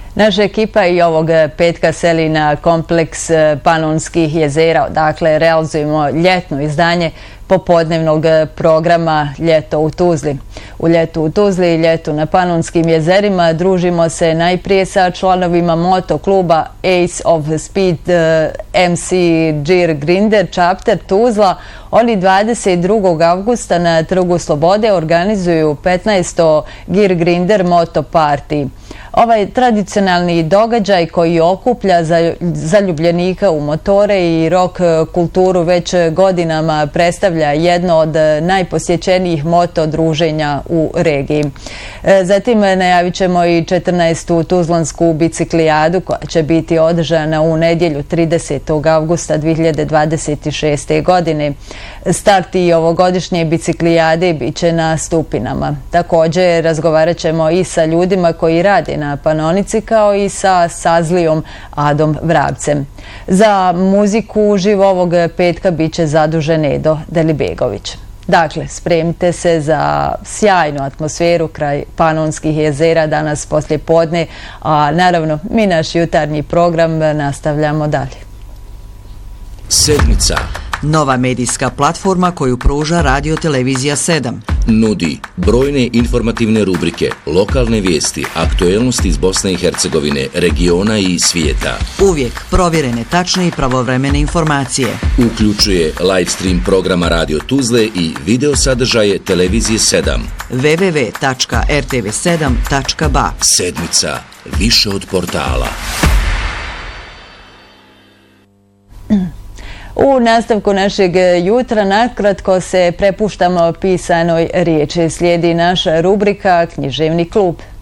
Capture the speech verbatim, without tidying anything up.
Naša ekipa i ovog petka seli na kompleks Panonskih jezera, odakle realizujemo ljetno izdanje popodnevnog programa Ljeto u Tuzli. U Ljetu u Tuzli i Ljetu na Panonskim jezerima družimo se najprije sa članovima motokluba Ace of Speed M C Gear Grinder Chapter Tuzla. Oni dvadeset drugog avgusta na Trgu Slobode organizuju petnaesto Gear Grinder Moto Party. Ovaj tradicionalni događaj koji okuplja zaljubljenika u motore i rock kulturu već godinama predstavlja jedno od najposjećenijih moto druženja u regiji. Zatim najavit ćemo i četrnaestu Tuzlansku biciklijadu koja će biti održana u nedjelju tridesetog avgusta dvije hiljade dvadeset šeste. godine. Start i ovogodišnje biciklijade bit će na Stupinama. Također razgovarat ćemo i sa ljudima koji rade na Panonici kao i sa Sazlijom Adom Vrabcem. Za muziku uživo ovog petka bit će zadužen Edo Delibegović. Dakle, spremite se za sjajnu atmosferu kraj Panonskih jezera danas poslije podne, a naravno mi naš jutarnji program nastavljamo dalje. Sedmica. Nova medijska platforma koju pruža Radio Televizija sedam. Nudi brojne informativne rubrike, lokalne vijesti, aktuelnosti iz Bosne i Hercegovine, regiona i svijeta. Uvijek provjerene, tačne i pravovremene informacije. Uključuje live stream programa Radio Tuzle i video sadržaje Televizije sedam. w w w tačka r t v sedam tačka b a. Sedmica. Više od portala. U nastavku našeg jutra nakratko se prepuštamo pisanoj riječi. Slijedi naša rubrika Književni klub.